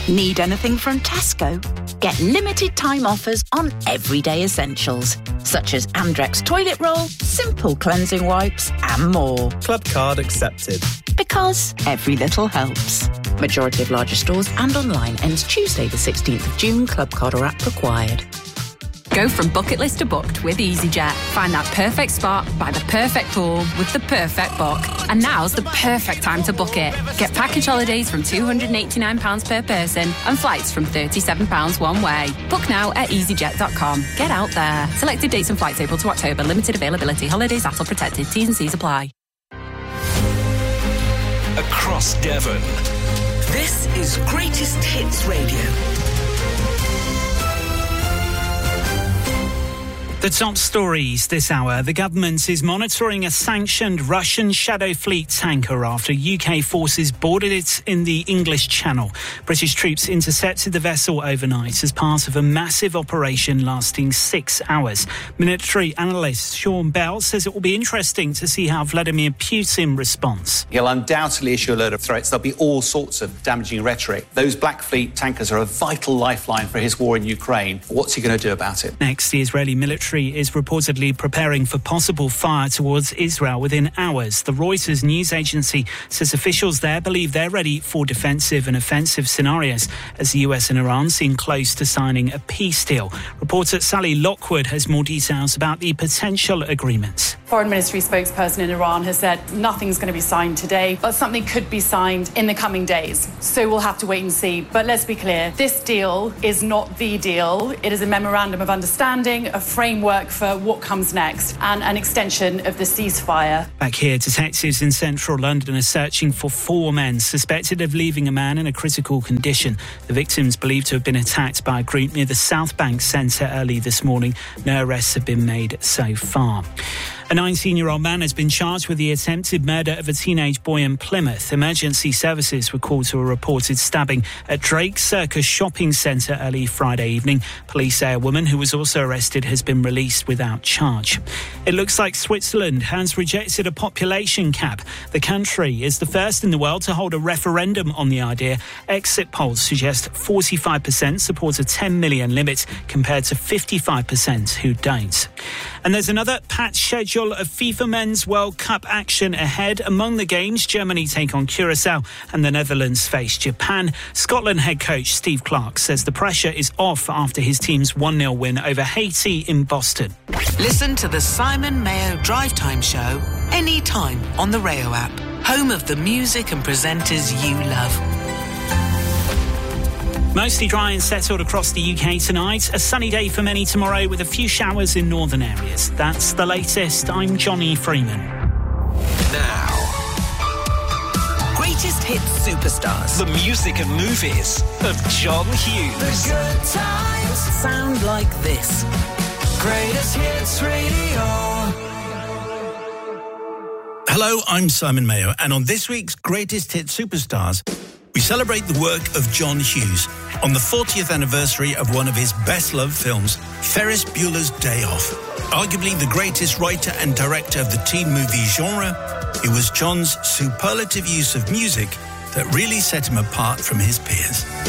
Need anything from Tesco? Get limited time offers on everyday essentials, such as Andrex toilet roll, Simple cleansing wipes, and more. Club card accepted. Because every little helps. Majority of larger stores and online ends Tuesday the 16th of June. Club card or app required. Go from bucket list to booked with EasyJet. Find that perfect spot by the perfect pool with the perfect book. And now's the perfect time to book it. Get package holidays from £289 per person and flights from £37 one way. Book now at easyjet.com. Get out there. Selected dates and flights April to October. Limited availability. Holidays ATOL protected. T's and C's apply. Across Devon. This is Greatest Hits Radio. The top stories this hour. The government is monitoring a sanctioned Russian Shadow Fleet tanker after UK forces boarded it in the English Channel. British troops intercepted the vessel overnight as part of a massive operation lasting 6 hours. Military analyst Sean Bell says it will be interesting to see how Vladimir Putin responds. He'll undoubtedly issue a load of threats. There'll be all sorts of damaging rhetoric. Those Black Fleet tankers are a vital lifeline for his war in Ukraine. What's he going to do about it? Next, the Israeli military is reportedly preparing for possible fire towards Israel within hours. The Reuters news agency says officials there believe they're ready for defensive and offensive scenarios as the US and Iran seem close to signing a peace deal. Reporter Sally Lockwood has more details about the potential agreements. Foreign Ministry spokesperson in Iran has said nothing's going to be signed today, but something could be signed in the coming days. So we'll have to wait and see. But let's be clear, this deal is not the deal. It is a memorandum of understanding, a framework for what comes next, and an extension of the ceasefire. Back here, detectives in central London are searching for 4 men suspected of leaving a man in a critical condition. The victims believed to have been attacked by a group near the South Bank Centre early this morning. No arrests have been made so far. A 19-year-old man has been charged with the attempted murder of a teenage boy in Plymouth. Emergency services were called to a reported stabbing at Drake Circus shopping centre early Friday evening. Police say a woman who was also arrested has been released without charge. It looks like Switzerland has rejected a population cap. The country is the first in the world to hold a referendum on the idea. Exit polls suggest 45% support a 10 million limit compared to 55% who don't. And there's another packed schedule of FIFA Men's World Cup action ahead. Among the games, Germany take on Curacao and the Netherlands face Japan. Scotland head coach Steve Clarke says the pressure is off after his team's 1-0 win over Haiti in Boston. Listen to the Simon Mayo Drive Time Show anytime on the Rayo app. Home of the music and presenters you love. Mostly dry and settled across the UK tonight. A sunny day for many tomorrow with a few showers in northern areas. That's the latest. I'm Johnny Freeman. Now, Greatest Hits Superstars. the music and movies of John Hughes. The good times sound like this. Greatest Hits Radio. Hello, I'm Simon Mayo, and on this week's Greatest Hit Superstars, we celebrate the work of John Hughes on the 40th anniversary of one of his best-loved films, Ferris Bueller's Day Off. Arguably the greatest writer and director of the teen movie genre, it was John's superlative use of music that really set him apart from his peers.